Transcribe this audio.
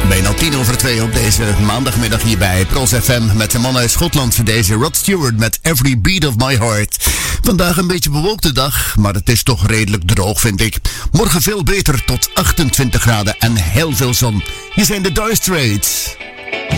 Bijna 2:10 op deze maandagmiddag hier bij Pros FM met de man uit Schotland. Deze Rod Stewart met Every Beat of My Heart. Vandaag een beetje bewolkte dag, maar het is toch redelijk droog, vind ik. Morgen veel beter tot 28 graden en heel veel zon. Hier zijn de Dire Straits.